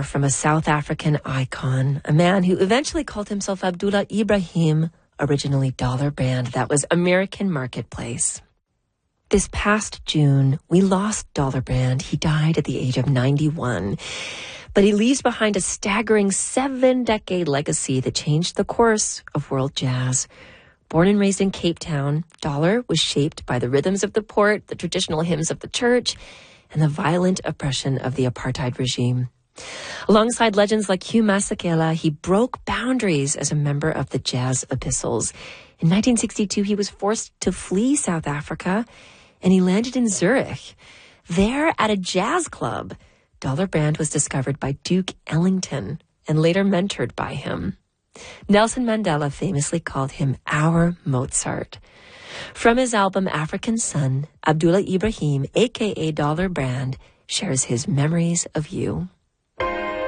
from a South African icon, a man who eventually called himself Abdullah Ibrahim, originally Dollar Brand. That was American Marketplace. This past June, we lost Dollar Brand. He died at the age of 91. But he leaves behind a staggering 7-decade legacy that changed the course of world jazz. Born and raised in Cape Town, Dollar was shaped by the rhythms of the port, the traditional hymns of the church, and the violent oppression of the apartheid regime. Alongside legends like Hugh Masekela, he broke boundaries as a member of the Jazz Epistles. In 1962, he was forced to flee South Africa, and he landed in Zurich. There, at a jazz club, Dollar Brand was discovered by Duke Ellington and later mentored by him. Nelson Mandela famously called him our Mozart. From his album African Sun, Abdullah Ibrahim, a.k.a. Dollar Brand, shares his memories of you.